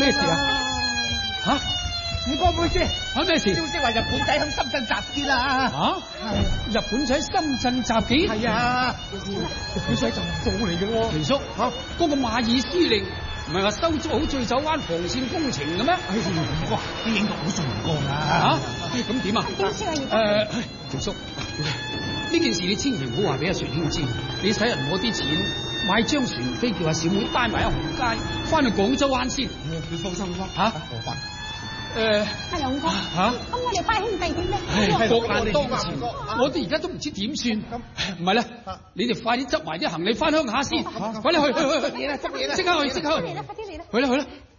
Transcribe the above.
咩事啊？吓？ 唔該，妹先。 吓咩事？ 消息話日本仔喺深圳集結啦。 日本仔喺深圳集結？ 係啊，日本仔就做嚟嘅喎。 肥叔，嗰個馬爾司令唔係話收足好醉酒灣防線工程嘅咩？ 哇，啲影都好順過啦。 咁點啊？ 點算啊？ 肥叔，呢件事你千祈唔好話俾阿雪兄知，你使人攞啲錢買張船飛，叫阿小妹帶埋阿紅街翻去廣州灣先。 你放心啦。 吓？ 阿龍哥，咁我哋班兄弟點咧？ 國難當前，我哋而家都唔知點算。唔係咧，你哋快啲執埋啲行李翻鄉下先，快啲去， 嘢啦，執嘢啦， 即刻去， 快啲嚟啦，快啲嚟啦！ 去啦。